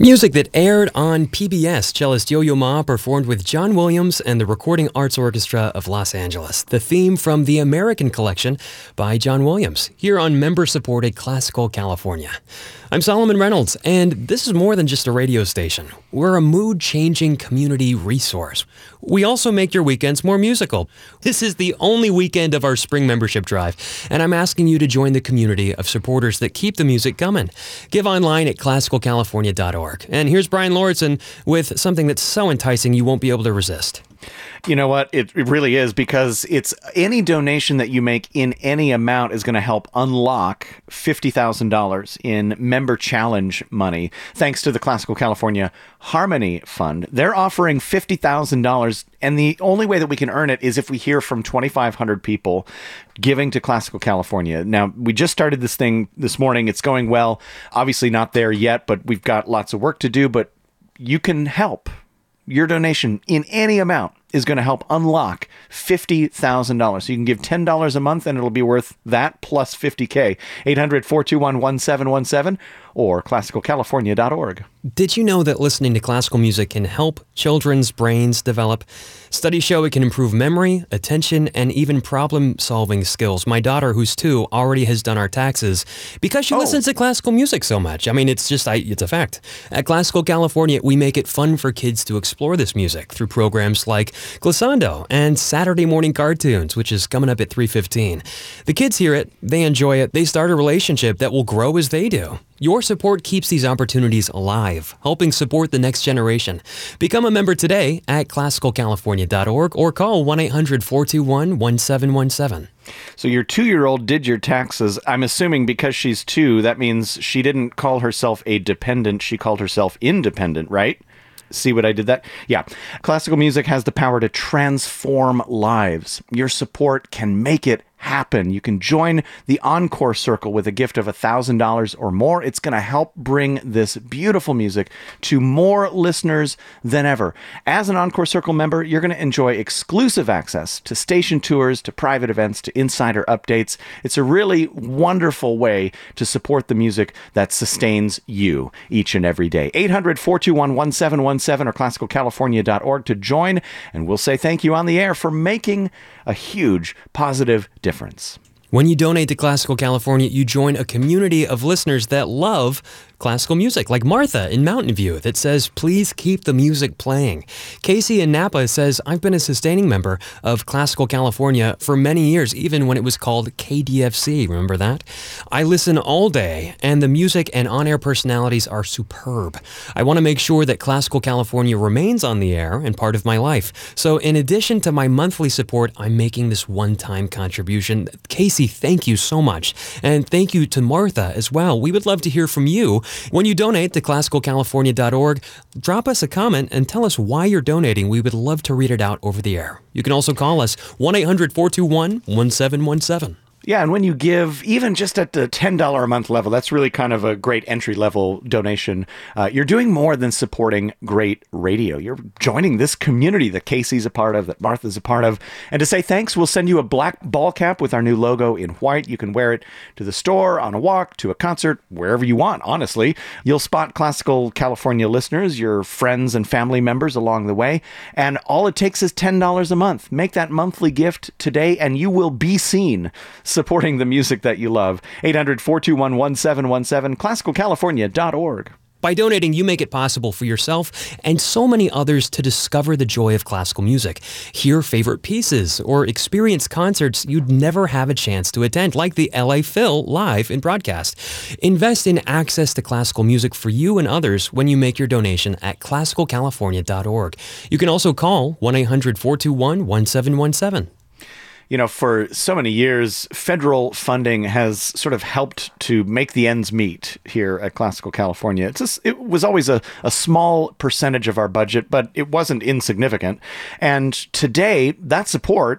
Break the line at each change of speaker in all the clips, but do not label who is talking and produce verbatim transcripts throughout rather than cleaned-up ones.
Music that aired on P B S. Cellist Yo-Yo Ma performed with John Williams and the Recording Arts Orchestra of Los Angeles. The theme from The American Collection by John Williams, here on member-supported Classical California. I'm Solomon Reynolds, and this is more than just a radio station. We're a mood-changing community resource. We also make your weekends more musical. This is the only weekend of our spring membership drive, and I'm asking you to join the community of supporters that keep the music coming. Give online at classical california dot org. And here's Brian Lauritsen with something that's so enticing you won't be able to resist.
You know what? It, it really is, because it's any donation that you make in any amount is going to help unlock fifty thousand dollars in member challenge money, thanks to the Classical California Harmony Fund. They're offering fifty thousand dollars, and the only way that we can earn it is if we hear from twenty-five hundred people giving to Classical California. Now, we just started this thing this morning. It's going well. Obviously not there yet, but we've got lots of work to do, but you can help. Your donation in any amount is going to help unlock fifty thousand dollars. So you can give ten dollars a month and it'll be worth that plus fifty K. eight hundred, four two one, one seven one seven or classical california dot org.
Did you know that listening to classical music can help children's brains develop? Studies show it can improve memory, attention, and even problem-solving skills. My daughter, who's two, already has done our taxes because she
Oh.
listens to classical music so much. I mean, it's just, I, it's a fact. At Classical California, we make it fun for kids to explore this music through programs like Glissando and Saturday Morning Cartoons, which is coming up at three fifteen. The kids hear it, they enjoy it, they start a relationship that will grow as they do. Your support keeps these opportunities alive, helping support the next generation. Become a member today at classical california dot org or call one eight hundred, four two one, one seven one seven.
So your two-year-old did your taxes. I'm assuming because she's two, that means she didn't call herself a dependent. She called herself independent, right? See what I did that? Yeah. Classical music has the power to transform lives. Your support can make it happen. You can join the Encore Circle with a gift of one thousand dollars or more. It's going to help bring this beautiful music to more listeners than ever. As an Encore Circle member, you're going to enjoy exclusive access to station tours, to private events, to insider updates. It's a really wonderful way to support the music that sustains you each and every day. eight hundred, four two one, one seven one seven or classical california dot org to join, and we'll say thank you on the air for making a huge positive difference.
When you donate to Classical California, you join a community of listeners that love classical music, like Martha in Mountain View that says, please keep the music playing. Casey in Napa says, I've been a sustaining member of Classical California for many years, even when it was called K D F C. Remember that? I listen all day, and the music and on-air personalities are superb. I want to make sure that Classical California remains on the air and part of my life. So in addition to my monthly support, I'm making this one-time contribution. Casey, thank you so much. And thank you to Martha as well. We would love to hear from you. When you donate to classical california dot org, drop us a comment and tell us why you're donating. We would love to read it out over the air. You can also call us one eight hundred, four two one, one seven one seven.
Yeah, and when you give, even just at the ten dollars a month level, that's really kind of a great entry-level donation. Uh, you're doing more than supporting great radio. You're joining this community that Casey's a part of, that Martha's a part of. And to say thanks, we'll send you a black ball cap with our new logo in white. You can wear it to the store, on a walk, to a concert, wherever you want, honestly. You'll spot Classical California listeners, your friends and family members along the way. And all it takes is ten dollars a month. Make that monthly gift today, and you will be seen supporting the music that you love. eight hundred, four two one, one seven one seven, classical california dot org.
By donating, you make it possible for yourself and so many others to discover the joy of classical music, hear favorite pieces, or experience concerts you'd never have a chance to attend, like the L A Phil live in broadcast. Invest in access to classical music for you and others when you make your donation at classical california dot org. You can also call one eight hundred, four two one, one seven one seven.
You know, for so many years, federal funding has sort of helped to make the ends meet here at Classical California. It's just, it was always a, a small percentage of our budget, but it wasn't insignificant. And today, that support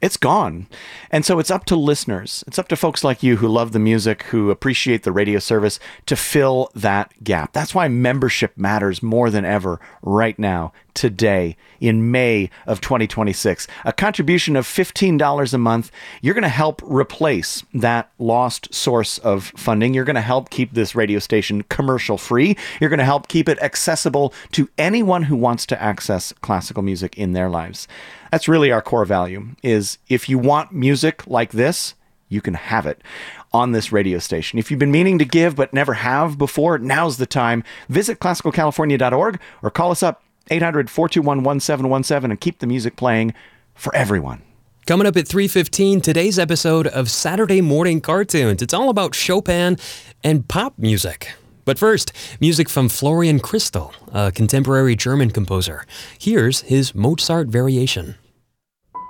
It's gone. And so it's up to listeners. It's up to folks like you who love the music, who appreciate the radio service, to fill that gap. That's why membership matters more than ever right now, today, in May of twenty twenty-six. A contribution of fifteen dollars a month, you're going to help replace that lost source of funding. You're going to help keep this radio station commercial free. You're going to help keep it accessible to anyone who wants to access classical music in their lives. That's really our core value, is if you want music like this, you can have it on this radio station. If you've been meaning to give but never have before, now's the time. Visit classical california dot org or call us up eight hundred, four two one, one seven one seven and keep the music playing for everyone.
Coming up at three fifteen, today's episode of Saturday Morning Cartoons. It's all about Chopin and pop music. But first, music from Florian Christel, a contemporary German composer. Here's his Mozart Variation.